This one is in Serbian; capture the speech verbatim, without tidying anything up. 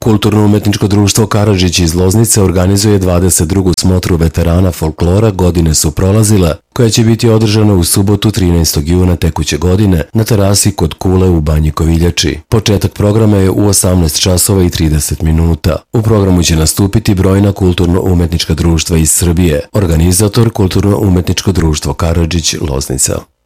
Kulturno-umetničko društvo Karadžić iz Loznice organizuje dvadeset drugu smotru veterana folklora Godine su prolazile, koja će biti održana u subotu trinaestog juna tekuće godine na terasi kod Kule u Banji Koviljači. Početak programa je u osamnaest časova i trideset minuta. U programu će nastupiti brojna kulturno-umetnička društva iz Srbije. Organizator Kulturno-umetničko društvo Karadžić, Loznica.